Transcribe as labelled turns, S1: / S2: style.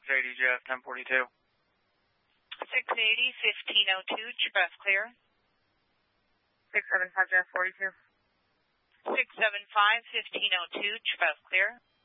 S1: 680, Jeff, 1042.
S2: 680, 1502, Chef clear.
S3: 675, Jeff, 42.
S2: 675, 1502, Chef clear.